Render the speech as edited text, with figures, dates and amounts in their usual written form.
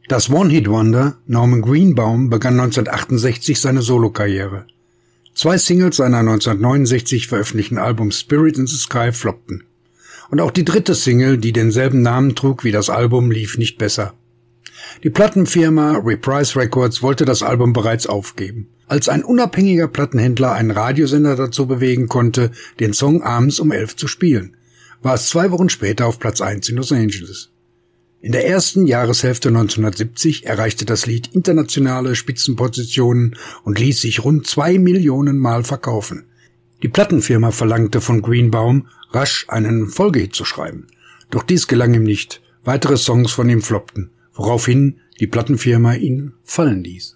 Das One-Hit-Wonder Norman Greenbaum begann 1968 seine Solokarriere. 2 Singles seiner 1969 veröffentlichten Albums Spirit in the Sky floppten. Und auch die 3. Single, die denselben Namen trug wie das Album, lief nicht besser. Die Plattenfirma Reprise Records wollte das Album bereits aufgeben. Als ein unabhängiger Plattenhändler einen Radiosender dazu bewegen konnte, den Song abends um 11 zu spielen, war es 2 Wochen später auf Platz 1 in Los Angeles. In der ersten Jahreshälfte 1970 erreichte das Lied internationale Spitzenpositionen und ließ sich rund 2 Millionen Mal verkaufen. Die Plattenfirma verlangte von Greenbaum, rasch einen Folgehit zu schreiben. Doch dies gelang ihm nicht. Weitere Songs von ihm floppten, woraufhin die Plattenfirma ihn fallen ließ.